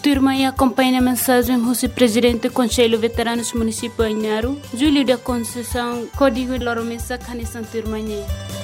turma e acompanha a mensagem do presidente do Conselho Veteranos Município Ainaro, Júlio da Conceição, Código Loromesa, Canissan Turmanhe.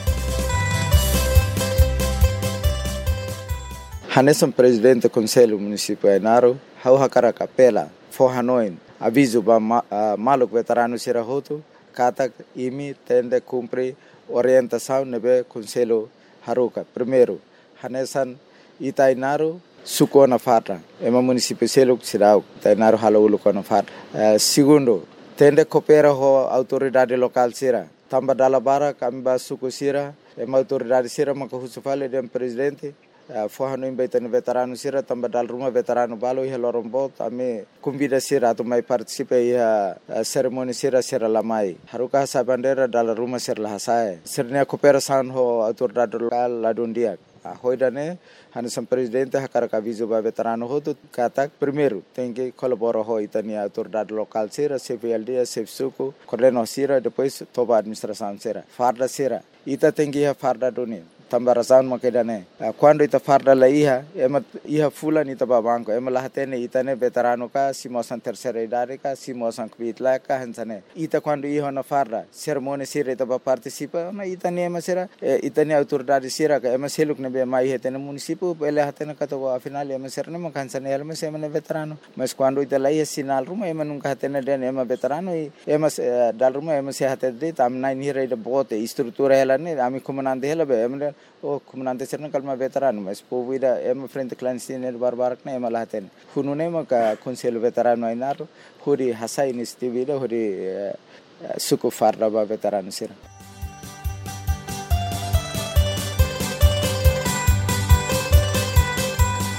Hanesan presidente do Conselho Município Ainaro, hau hakara capela, forranoin, aviso ba maluk veterano sirahoto, katak imi tende cumpre orientação nebe Conselho Haruka. Primeiro, Hanesan Itainaro suko na fata, ema município seluk sirau, Itainaro halaulu na fata. Segundo, tende coopera ho autoridade local sira, tamba dalabara kami ba suku sira, ema autoridade sira makahusufale dem presidente. Forrano embaitando veterano sira tamba dal rumah veterano balo ia lorombot ame convida sira atau mai participa ia cerimoni sira lamai haruka sa bandera dal rumah sira lahasai sirnya cooperação ho autoridade local ladundia hoidane Hanesan presidente hakara aviso ba veterano hotu katak primeiro tem que colaborar ho itania autoridade local sira CVLD CFSUCO coordeno sira depois toba administração sira farda sira ita tem que ia farda doni tambarasan makedane quando ita farda la iha fulan ita babanko ema lahatene itane veterano ka simosan terceira idade ka simosan kvitla ka hansane ita quando iha na farda cerimônia sira ita ba participa na itane ema sira itane autoridade sira ka ema seluk ne be mai hetene município ele hatene ka to afinal ema sira ne makansane ema sema ne veterano mas quando ita la ia sinal ruma ema nunca hatene den ema veterano ema dal ruma ema se hatede tam nai ni reida bote estrutura ela ne ami comandante ela be ema o comandante serna kalma veterano mas povida ema frente clandestino barbarak na ema lahaten hunune maka Conselho Veterano Ainaro huri hasa iniciativa huri suku farda ba veterano sira.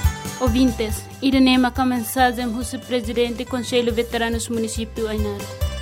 Ouvintes, irene maka mensagem do presidente do Conselho Veteranos Município Ainaro.